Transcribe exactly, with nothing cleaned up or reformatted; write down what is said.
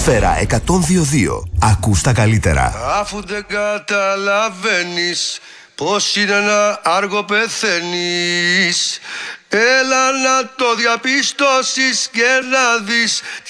Σφαίρα εκατόν δύο δύο. Ακούς τα καλύτερα. Αφού δεν καταλαβαίνεις πως είναι να άργο πεθαίνεις, έλα να το διαπιστώσεις και να δεις